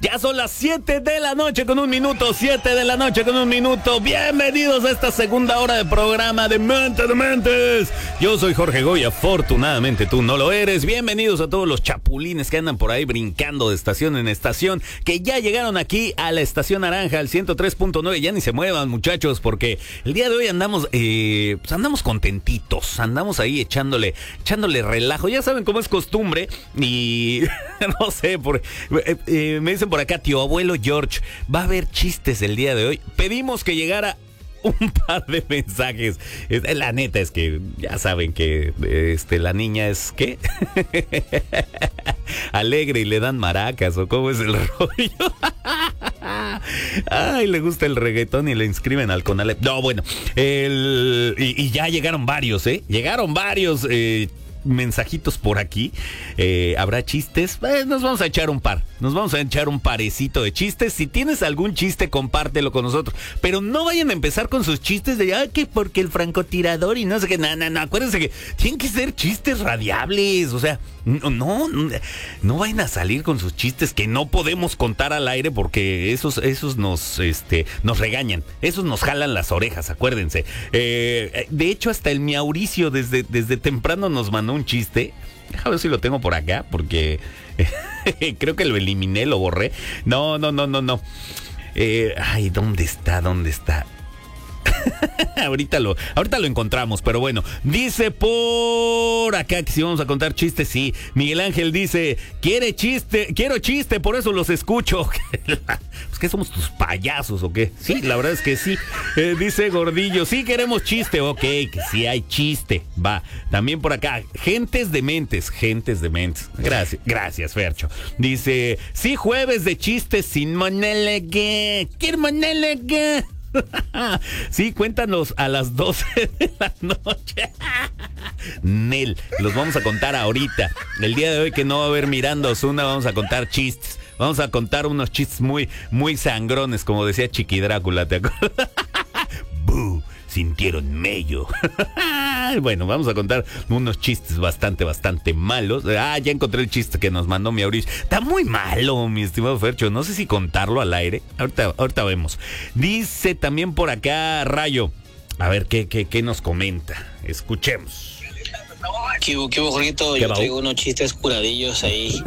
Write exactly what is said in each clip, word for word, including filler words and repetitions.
Ya son las siete de la noche con un minuto, siete de la noche con un minuto. Bienvenidos a esta segunda hora de programa de Mente de Mentes. Yo soy Jorge Goy, afortunadamente tú no lo eres. Bienvenidos a todos los chapulines que andan por ahí brincando de estación en estación, que ya llegaron aquí a la estación naranja, al ciento tres punto nueve. Ya ni se muevan, muchachos, porque el día de hoy andamos, eh, pues andamos contentitos, andamos ahí echándole, echándole relajo. Ya saben cómo es costumbre y no sé, por, eh, eh, me dicen por acá, tío abuelo George, va a haber chistes el día de hoy. Pedimos que llegara un par de mensajes. La neta es que ya saben que este la niña es ¿qué? alegre y le dan maracas, o cómo es el rollo. Ay, le gusta el reggaetón y le inscriben al Conalep. No, bueno, el, y, y ya llegaron varios, ¿eh? Llegaron varios eh, mensajitos por aquí. Eh, ¿Habrá chistes? Eh, nos vamos a echar un par. Nos vamos a echar un parecito de chistes. Si tienes algún chiste, compártelo con nosotros. Pero no vayan a empezar con sus chistes de, ah, que porque el francotirador y no sé qué. No, no, no. Acuérdense que tienen que ser chistes radiables. O sea, no, no, no vayan a salir con sus chistes que no podemos contar al aire porque esos, esos nos, este, nos regañan. Esos nos jalan las orejas, acuérdense. Eh, de hecho, hasta el Mauricio desde, desde temprano nos mandó un chiste. A ver si lo tengo por acá, porque creo que lo eliminé, lo borré. No, no, no, no, no. Eh, ay, ¿dónde está? ¿Dónde está? ahorita lo, ahorita lo encontramos, pero bueno, dice por acá que si vamos a contar chistes, sí. Miguel Ángel dice, quiere chiste, quiero chiste, por eso los escucho. Pues que somos tus payasos o qué. Sí, la verdad es que sí. Eh, dice Gordillo, sí queremos chiste, ok, que sí hay chiste, va. También por acá, gentes dementes, gentes dementes. Gracias, gracias, Fercho. Dice, sí, jueves de chistes sin monólogo. ¿Qué monólogo? Sí, cuéntanos a las doce de la noche. Nel, los vamos a contar ahorita. El día de hoy que no va a haber Miranda Ozuna, vamos a contar chistes. Vamos a contar unos chistes muy, muy sangrones, como decía Chiqui Drácula, ¿te acuerdas? ¡Bú! Sintieron mello. Bueno, vamos a contar unos chistes bastante, bastante malos. Ah, ya encontré el chiste que nos mandó mi Mauricio. Está muy malo, mi estimado Fercho. No sé si contarlo al aire. Ahorita, ahorita vemos. Dice también por acá Rayo. A ver, ¿qué, qué, qué nos comenta? Escuchemos. ¿Qué hubo, qué hubo, Jorgito? Yo traigo unos chistes curadillos ahí.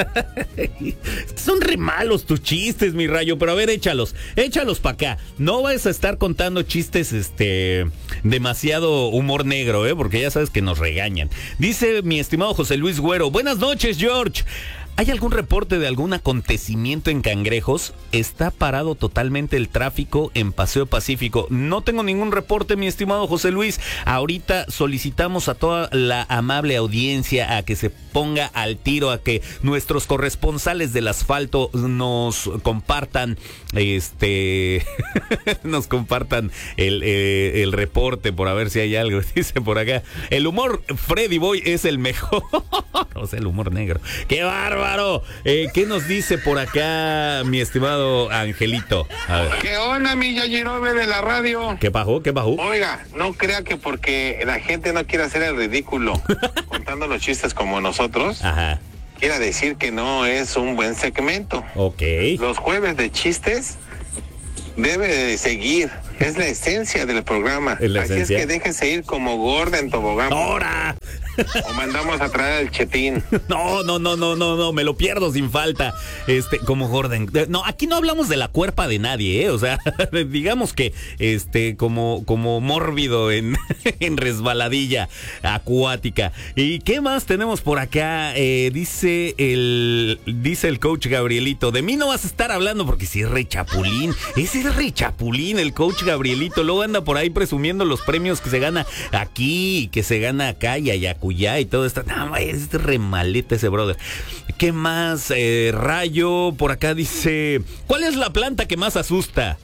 Son re malos tus chistes, mi Rayo, pero a ver, échalos, échalos para acá. No vas a estar contando chistes, este, demasiado humor negro, ¿eh? Porque ya sabes que nos regañan. Dice mi estimado José Luis Güero, buenas noches, George. ¿Hay algún reporte de algún acontecimiento en Cangrejos? Está parado totalmente el tráfico en Paseo Pacífico. No tengo ningún reporte, mi estimado José Luis. Ahorita solicitamos a toda la amable audiencia a que se ponga al tiro, a que nuestros corresponsales del asfalto nos compartan, este, nos compartan el, eh, el reporte por a ver si hay algo. Dice por acá, el humor Freddy Boy es el mejor. O sea, el humor negro. ¡Qué bárbaro! Eh, ¿Qué nos dice por acá mi estimado Angelito? A ver. ¿Qué onda, mi Yajirobe de la radio? ¿Qué bajó? ¿Qué bajó? Oiga, no crea que porque la gente no quiere hacer el ridículo contando los chistes como nosotros, ajá, quiere decir que no es un buen segmento. Ok. Los jueves de chistes debe de seguir. Es la esencia del programa. ¿Es la Así esencia? es que déjese ir como gorda en tobogán. ¡Ahora! O mandamos a traer al Chetín. No, no, no, no, no, no, me lo pierdo sin falta. Este, como Gordon. No, aquí no hablamos de la cuerpa de nadie, ¿eh? O sea, digamos que, este, como, como mórbido en, en resbaladilla acuática. ¿Y qué más tenemos por acá? Eh, dice el, dice el coach Gabrielito, de mí no vas a estar hablando porque si es re chapulín. Ese es re chapulín, el coach Gabrielito. Luego anda por ahí presumiendo los premios que se gana aquí, que se gana acá y allá. Cuyá y todo esto. No, es remaleta ese brother. ¿Qué más? Eh, Rayo por acá dice, ¿cuál es la planta que más asusta?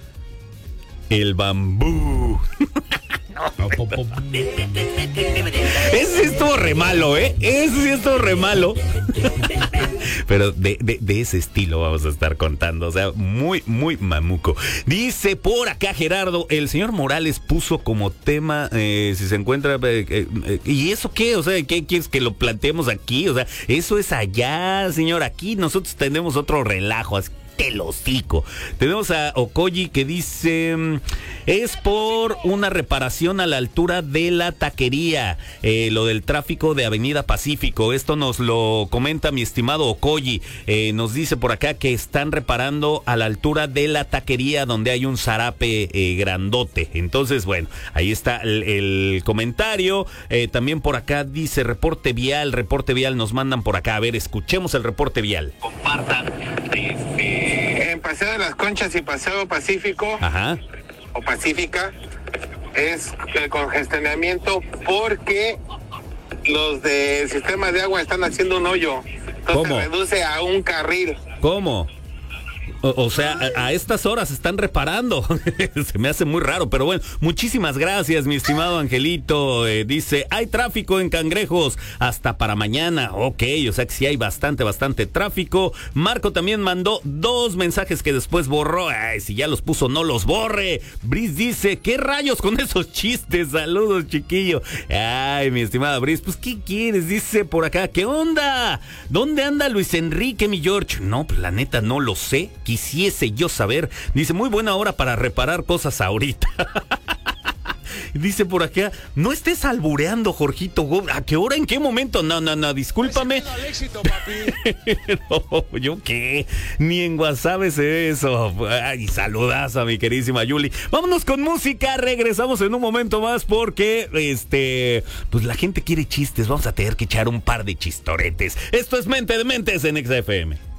El bambú. Ese sí estuvo re malo, ¿eh? Ese sí estuvo re malo. Pero de, de, de ese estilo vamos a estar contando. O sea, muy, muy mamuco. Dice por acá Gerardo, el señor Morales puso como tema, eh, si se encuentra... Eh, eh, ¿Y eso qué? O sea, ¿qué quieres que lo planteemos aquí? O sea, eso es allá, señor. Aquí nosotros tenemos otro relajo. cállate el hocico. Tenemos a Okoyi que dice, es por una reparación a la altura de la taquería, eh, lo del tráfico de Avenida Pacífico. Esto nos lo comenta mi estimado Okoyi. Eh, nos dice por acá que están reparando a la altura de la taquería donde hay un zarape eh, grandote. Entonces, bueno, ahí está el, el comentario. Eh, también por acá dice reporte vial, reporte vial nos mandan por acá. A ver, escuchemos el reporte vial. Compartan. Este, en Paseo de las Conchas y Paseo Pacífico, ajá, o Pacífica, es el congestionamiento porque los del sistema de agua están haciendo un hoyo. Entonces ¿cómo? Reduce a un carril. ¿Cómo? O, o sea, a, a estas horas están reparando. Se me hace muy raro, pero bueno, muchísimas gracias, mi estimado Angelito. Eh, dice, hay tráfico en Cangrejos hasta para mañana. Ok, o sea que sí hay bastante, bastante tráfico. Marco también mandó dos mensajes que después borró. Ay, si ya los puso, no los borre. Brice dice, ¿qué rayos con esos chistes? Saludos, chiquillo. Ay, mi estimada Brice, pues ¿qué quieres? Dice por acá, ¿qué onda? ¿Dónde anda Luis Enrique, mi George? No, pues la neta no lo sé. Quisiese yo saber. Dice, muy buena hora para reparar cosas ahorita. Dice por acá, no estés albureando, Jorgito. ¿A qué hora? ¿En qué momento? No, no, no, discúlpame. Al éxito, papi. No, ¿yo qué? Ni en WhatsApp es eso. Ay, saludas a mi queridísima Yuli. Vámonos con música, regresamos en un momento más porque, este, pues la gente quiere chistes. Vamos a tener que echar un par de chistoretes. Esto es Mente de Mentes en X F M.